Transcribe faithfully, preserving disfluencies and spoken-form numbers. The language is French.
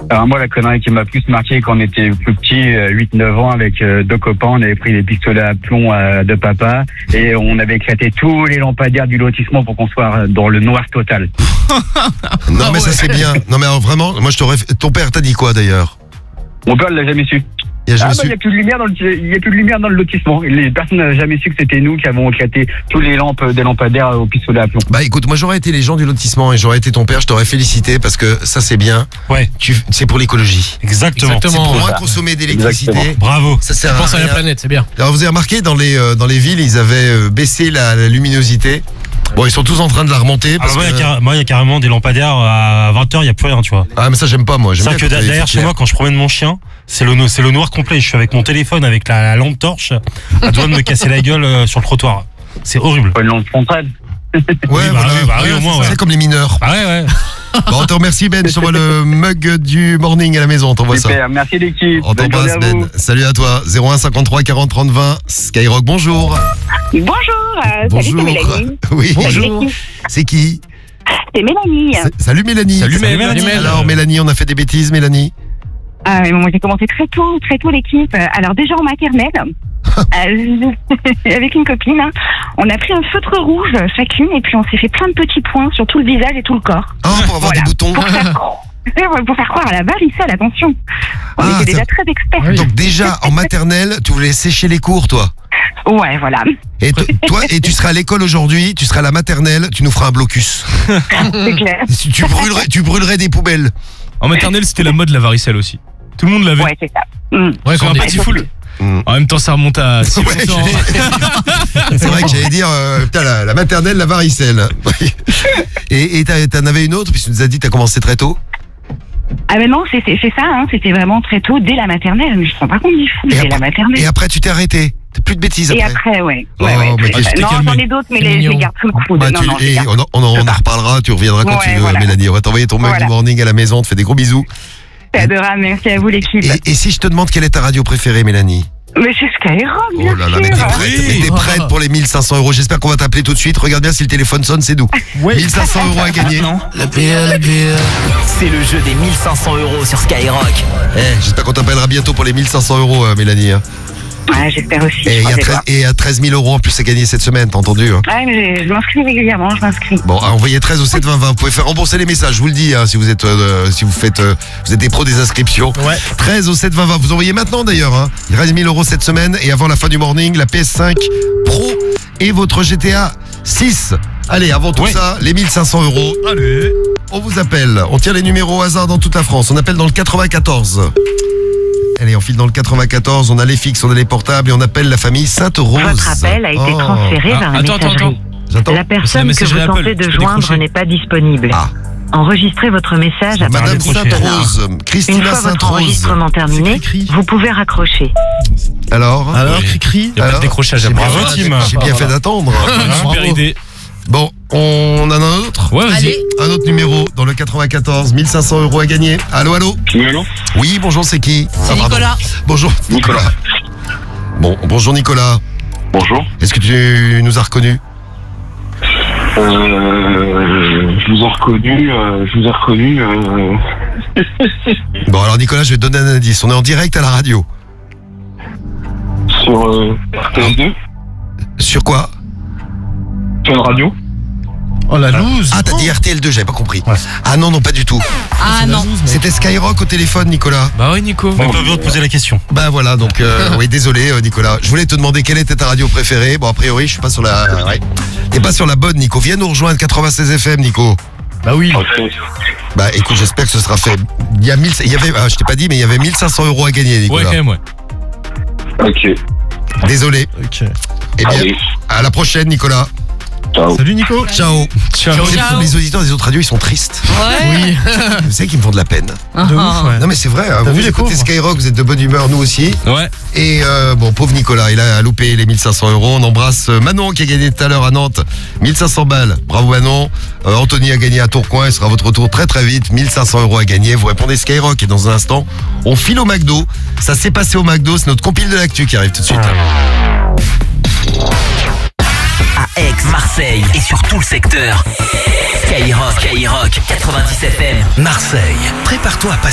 Alors moi, la connerie qui m'a plus marqué quand on était plus petit, huit neuf ans, avec euh, deux copains, on avait pris des pistolets à plomb euh, de papa et on avait éclaté tous les lampadaires du lotissement pour qu'on soit dans le noir total. Non mais ça c'est bien. Non mais alors vraiment, moi je t'aurais. fait- Ton père t'a dit quoi d'ailleurs? Mon père ne l'a jamais su. Il a Ah jamais bah, il su. n'y a plus de lumière dans le, il y a plus de lumière dans le lotissement. Les personnes n'ont jamais su que c'était nous qui avons éclaté tous les lampes des lampadaires au pistolet à plomb. Bah écoute, moi j'aurais été les gens du lotissement et j'aurais été ton père, je t'aurais félicité parce que ça c'est bien. Ouais, Tu, c'est pour l'écologie. exactement. C'est Exactement. pour moins consommer d'électricité. Exactement. Bravo. Ça sert Pense à à la rien. planète, c'est bien. Alors vous avez remarqué dans les euh, dans les villes, ils avaient euh, baissé la, la luminosité. Bon, ils sont tous en train de la remonter Ah, parce moi, il y a que... carré- moi, il y a carrément des lampadaires à vingt heures, il n'y a plus rien, tu vois. Ah mais ça j'aime pas moi. J'aime C'est bien vrai que quand da- il derrière fait chez clair. moi, quand je promène mon chien, c'est le, no- c'est le noir complet. Je suis avec mon téléphone, avec la, la lampe torche, à deux doigts de me casser la gueule euh, sur le trottoir. C'est horrible. Pas une lampe frontale. Ouais, bah voilà. oui, bah oui, au Ouais, moins, c'est ouais. ça, comme les mineurs. Ah ouais, ouais. Bon, on te remercie Ben, je t'envoie le mug du morning à la maison, on t'envoie ça. Super, merci l'équipe. On Bonne journée t'embrasse à vous. Ben. Salut à toi. zéro un cinquante-trois quarante trente vingt. Skyrock, bonjour. Bonjour, euh, salut, c'est Mélanie. Oui. Bonjour. C'est qui? C'est Mélanie. C'est- Salut Mélanie. Salut, Salut, Mel. Mélanie. Alors Mélanie, on a fait des bêtises Mélanie? Euh, moi, j'ai commencé très tôt, très tôt l'équipe. Alors déjà en maternelle, euh, avec une copine, hein, on a pris un feutre rouge chacune et puis on s'est fait plein de petits points sur tout le visage et tout le corps. Ah, pour avoir Voilà. des boutons. Pour faire, pour faire croire à la varicelle, attention. On Ah, était déjà ça- très experts. Oui. Donc déjà en maternelle, tu voulais sécher les cours toi. Ouais, voilà. Et t- toi, et tu seras à l'école aujourd'hui, tu seras à la maternelle, tu nous feras un blocus. C'est clair. Tu tu brûlerais, tu brûlerais des poubelles. En maternelle, c'était la mode la varicelle aussi. Tout le monde l'avait. Ouais, c'est ça. Mm. Ouais, Sur quand un on est- petit full. Mm. En même temps, ça remonte à six Ouais, ans. C'est vrai que j'allais dire, euh, putain, la, la maternelle, la varicelle. Et et t'as- t'en avais une autre, puisque tu nous as dit que t'as commencé très tôt. Ah mais non, c'est c'est- c'est ça, hein, c'était vraiment très tôt, dès la maternelle. Mais je ne me rends pas compte du fou, Et dès après- la maternelle. Et après, tu t'es arrêté. T'as plus de bêtises Et après. après, ouais. Oh, ouais, ouais mais très- qu'est-ce que non, t'es j'en calmé. ai d'autres, mais C'est les, je mignon. les garde sous le coude. Bah, non, tu- non, je les et garde. on, en- on en- on en reparlera, tu reviendras quand Ouais, tu veux, voilà. Mélanie. On va t'envoyer ton mug Voilà. du morning à la maison, on te fait des gros bisous. C'est adorable, merci à vous l'équipe. Et, et si je te demande quelle est ta radio préférée, Mélanie? Mais c'est Skyrock, bien Oh là là, mais sûr. t'es prête, Oui. mais t'es prête pour les mille cinq cents euros. J'espère qu'on va t'appeler tout de suite. Regarde bien si le téléphone sonne, c'est doux. mille cinq cents euros à gagner. La P L, la P L. C'est le jeu des mille cinq cents euros sur Skyrock. Eh, j'espère qu'on t'appellera bientôt pour les mille cinq cents euros, euh, Mélanie. hein. Ouais, j'espère aussi. Et il y, a je croise les treize- doigts. et il y a treize mille euros en plus à gagner cette semaine, t'as entendu hein? Ouais, mais je, je m'inscris régulièrement, je m'inscris. Bon, envoyez treize au sept vingt vingt. Vous pouvez faire rembourser les messages, je vous le dis, hein, si vous êtes, euh, si vous faites, euh, vous êtes des pros des inscriptions. Ouais. treize au sept vingt vingt. Vous envoyez maintenant d'ailleurs. Hein. Il reste mille euros cette semaine et avant la fin du morning, la P S cinq Pro et votre G T A six. Allez, avant tout Ouais. ça, les mille cinq cents euros. Allez. On vous appelle. On tire les numéros au hasard dans toute la France. On appelle dans le quatre-vingt-quatorze. Allez, on file dans le quatre-vingt-quatorze. On a les fixes, on a les portables et on appelle la famille Sainte-Rose. Votre appel a été Oh. transféré Ah, vers la attends, attends, messagerie. attends. J'attends. La C'est la personne que messagerie vous Apple, tentez de je peux joindre décrocher. n'est pas disponible. Ah. Enregistrez votre message après Madame le bip décrocher. sonore. Sainte-Rose. Une Christina fois votre Sainte-Rose. enregistrement terminé, Cri-cri. vous pouvez raccrocher. Alors Alors, Oui. cri-cri. Il n'y a pas Alors, de décrochage J'ai après. bien, Bravo, fait- Tim. j'ai bien fait d'attendre. Super idée. Bon, on en a un autre. Ouais, vas-y. Allez. Un autre numéro dans le quatre-vingt-quatorze. mille cinq cents euros à gagner. Allô, allô. Oui, allô Oui, bonjour, c'est qui? C'est Ah, pardon. Nicolas. Bonjour. Nicolas. Bon, bonjour Nicolas. Bonjour. Est-ce que tu nous as reconnus? Euh, je vous ai reconnu, euh, je vous ai reconnu. Euh... Bon, alors Nicolas, je vais te donner un indice. On est en direct à la radio. sur euh, R T L deux, Sur quoi? sur une radio. Oh la loose. Ah, t'as dit R T L deux, j'avais pas compris. Ouais. Ah non, non, pas du tout. Ah non. C'était Skyrock au téléphone, Nicolas. Bah oui, Nico. On pas besoin de poser la question. Bah voilà, donc euh, oui, désolé euh, Nicolas. Je voulais te demander quelle était ta radio préférée. Bon, a priori, je suis pas sur la... Ouais. T'es pas sur la bonne, Nico. Viens nous rejoindre quatre-vingt-seize F M, Nico. Bah oui. Bah écoute, j'espère que ce sera fait. Il y a mille, il y avait, ah, je t'ai pas dit, mais il y avait mille cinq cents euros à gagner, Ouais, Nicolas. quand même, ouais. Ok. Désolé. Ok. Eh bien, Allez. à la prochaine, Nicolas. Ciao. Salut Nico. Ciao. Ciao. Vous savez, Les auditeurs des autres radios, ils sont tristes. Ouais. Oui. Vous savez qu'ils me font de la peine. De ouf, ouais. Non mais c'est vrai, hein, T'as vous vu les écoutez pauvres Skyrock, vous êtes de bonne humeur, nous aussi. Ouais. Et euh, bon, pauvre Nicolas, il a loupé les mille cinq cents euros. On embrasse euh, Manon qui a gagné tout à l'heure à Nantes, mille cinq cents balles. Bravo Manon. Euh, Anthony a gagné à Tourcoing, il sera à votre retour très très vite. mille cinq cents euros à gagner. Vous répondez Skyrock et dans un instant, on file au McDo. Ça s'est passé au McDo, c'est notre compile de l'actu qui arrive tout de suite. À Aix, Marseille et sur tout le secteur. Skyrock, Skyrock, quatre-vingt-dix F M, Marseille. Prépare-toi à passer